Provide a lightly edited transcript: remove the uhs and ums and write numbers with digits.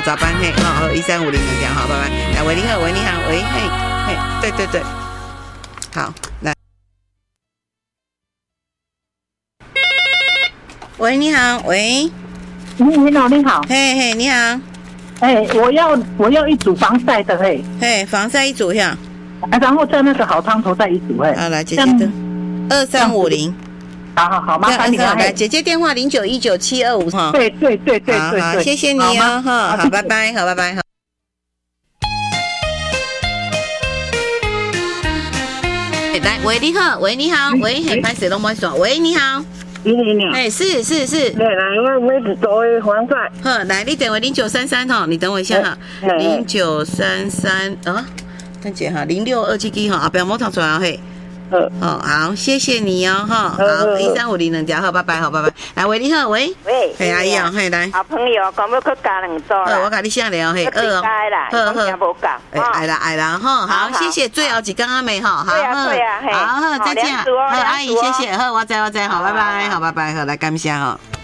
早班嘿，好，1350两条，好，拜拜。来，喂，你好，喂，你好，喂，嘿，对，好，来，喂，你好，喂， 你好， 嘿，你好， 我要一组防晒的防晒一组呀， 然后在那个好汤头再一组好，来，姐姐的2350。 好，麻烦你了。 来，姐姐电话09197255哈。对，好，谢谢你哦哈，好，拜拜，好，拜拜，好。来，喂，你好，喂，你好，喂，嘿，拍谁都没说，喂，你好， 你好， 哎，是， 来，我要一组的防晒。 好，来，你等我0933哈，你等我一下哈，0933啊，等姐哈，06277哈，不要摸头出来嘿。好，谢谢你哦，哈，好，1350两条，好，拜拜，好，拜拜。来，喂，你好，喂，嘿，阿姨啊，嘿，来， 好朋友，讲要去加2组啦， 我甲你写了，嘿，2 哦，好， 爱啦，哈，好，谢谢，最后一天阿妹哈， 对啊， 好，再见，好，阿姨，谢谢，好，我知，好，拜拜，好，拜拜，好，来感谢哈。